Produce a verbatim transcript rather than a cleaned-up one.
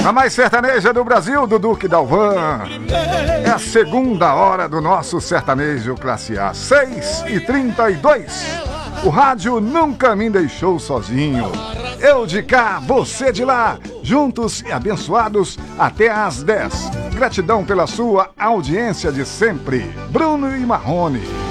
A mais sertaneja do Brasil, do Duque Dalvan. É a segunda hora do nosso sertanejo classe A, seis e trinta e dois. O rádio nunca me deixou sozinho. Eu de cá, você de lá, juntos e abençoados até às dez. Gratidão pela sua audiência de sempre. Bruno e Marrone.